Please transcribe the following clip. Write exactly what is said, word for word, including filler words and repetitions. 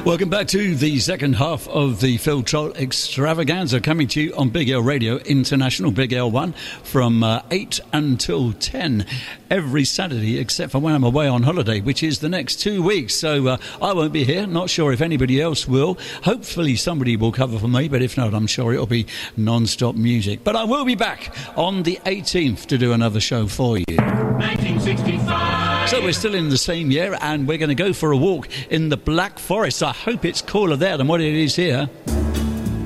Welcome back to the second half of the Phil Troll Extravaganza, coming to you on Big L Radio International, Big L one, from uh, eight until ten every Saturday, except for when I'm away on holiday, which is the next two weeks. So uh, I won't be here. Not sure if anybody else will. Hopefully somebody will cover for me, but if not, I'm sure it'll be non-stop music. But I will be back on the eighteenth to do another show for you. nineteen sixty-five. So we're still in the same year, and we're going to go for a walk in the Black Forest. I hope it's cooler there than what it is here.